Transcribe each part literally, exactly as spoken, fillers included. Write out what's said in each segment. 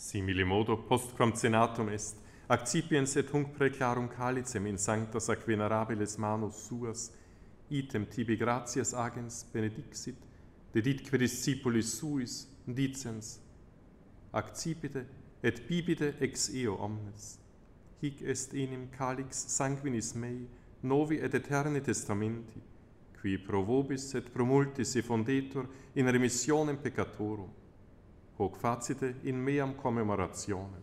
Simile modo, postquam cenatum est, accipiens et hunc preclarum calicem in sanctas ac venerabilis manus suas, item tibi gratias agens benedixit, deditque discipulis suis, dicens, accipite et bibite ex eo omnes. Hic est enim calix sanguinis mei, novi et eterni testamenti, qui pro vobis et pro multis effundetur in remissionem peccatorum, hoc facite in meam commemorationem.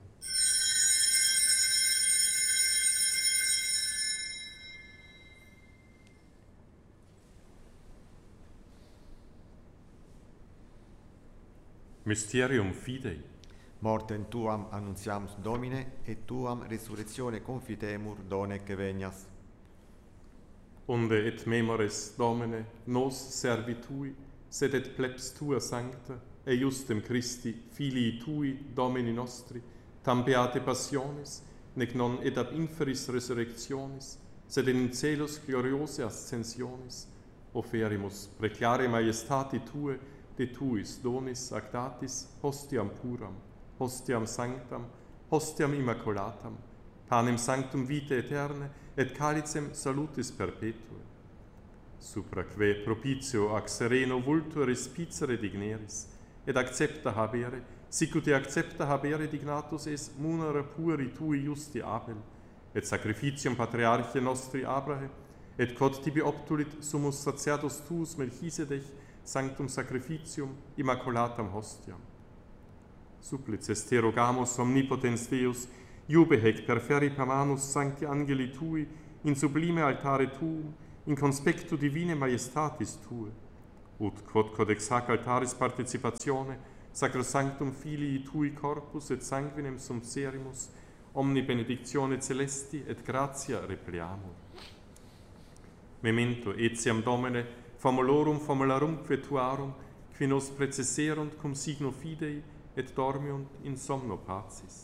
Mysterium Fidei. Mortem tuam annuntiamus Domine, et tuam resurrectione confitemur donec venias. Unde et memores, Domine, nos servi Tui, sed et plebs Tua sancta, e justem Christi, filii Tui, Domini nostri, tam beate passionis, nec non et ab inferis resurrectionis, sed in celus gloriose ascensionis, oferimus preclare maiestati Tue, de Tuis donis ac datis, hostiam puram, hostiam sanctam, hostiam immaculatam, panem sanctum vitae aeterne, et calicem salutis perpetue. Supraque propitio ac sereno vultur respicere digneris, et accepta habere, sicut et accepta habere dignatus es munera puri Tui justi Abel, et sacrificium patriarche nostri Abrahe, et quod tibi obtulit sumus sacerdos tuus Melchisedech, sanctum sacrificium immaculatam hostiam. Supplices te rogamus omnipotens Deus, iube hec per ferri manus sancti angeli Tui, in sublime altare Tuum, in conspectu divine maiestatis Tue, ut quod codex hac altaris participatione, sacrosanctum filii Tui corpus et sanguinem sumpserimus, omni benedictione celesti et gratia repliamur. Memento etiam Domine, famulorum famularumque Tuarum, qui nos precesserunt cum signo fidei, et dormiunt in somno pacis.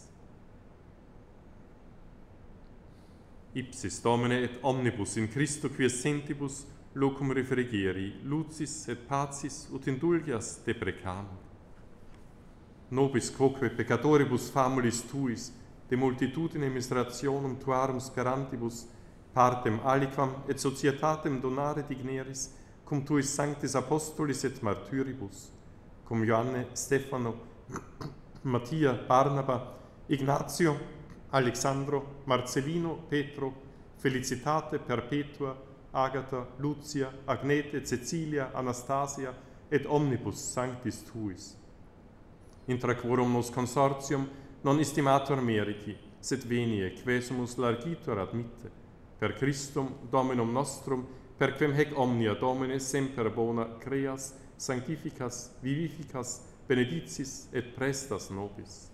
Ipsis Domine et omnibus in Christo quiescentibus locum refrigeri, lucis et pacis ut indulgias deprecamur. Nobis quoque peccatoribus famulis Tuis, de multitudine miserationum Tuarum sperantibus, partem aliquam et societatem donare digneris, cum Tuis sanctis apostolis et martyribus, cum Ioanne, Stefano, Mattia, Barnaba, Ignazio, Alexandro, Marcellino, Petro, Felicitate, Perpetua, Agata, Lucia, Agnete, Cecilia, Anastasia, et omnibus sanctis Tuis. Intra quorum nos consortium non estimator meriti, sed venie quesumus largitur admitte, per Christum Dominum nostrum, per quem hec omnia Domine semper bona creas, sanctificas, vivificas, benedicis et prestas nobis.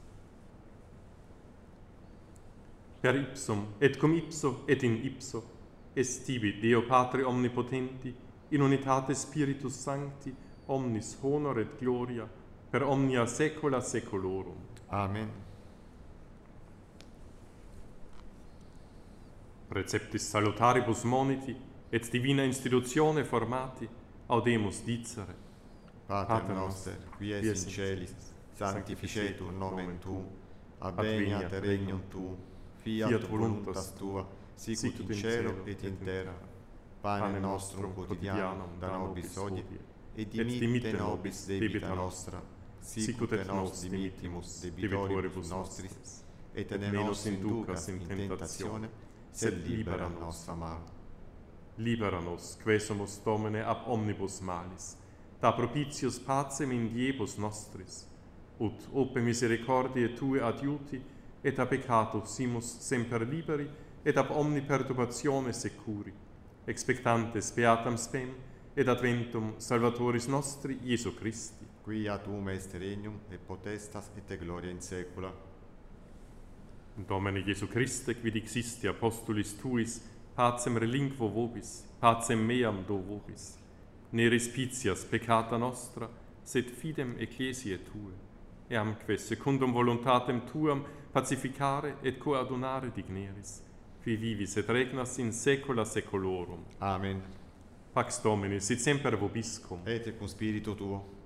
Per ipsum, et cum ipso, et in ipso, est tibi, Deo Patre omnipotenti, in unitate Spiritus Sancti, omnis honor et gloria, per omnia saecula saeculorum. Amen. Preceptis salutaribus moniti, et divina institutione formati, audemus dicere. Pater noster, qui es in celis, sanctificetur nomen Tuum, adveniat regnum Tuum, fiat voluntas Tua, sicut in cielo et in terra. Panem nostrum quotidianum da nobis hodie, et dimitte nobis debita nostra, sicut et nos dimittimus debitoribus nostris, et ne nos inducas in tentatione, sed libera nos a malo. Libera nos, quesumus Domine ab omnibus malis, da propitius pacem in diebus nostris, ut ope misericordiae Tue adiuti, et a peccato simus semper liberi, et ab omni perturbatione securi, expectantes beatam spem, et adventum Salvatoris nostri, Iesu Christi. Quia Tuum est regnum, et potestas, et gloria in saecula. Domine Iesu Christe, quid existi apostolis Tuis, pacem relinquo vobis, pacem meam do vobis. Ne respicias peccata nostra, sed fidem ecclesiae Tue, eamque secundum voluntatem Tuam pacificare et coadunare digneris, qui vivis et regnas in saecula saeculorum. Amen. Pax Domini, sit semper vobiscum. Et cum spiritu tuo.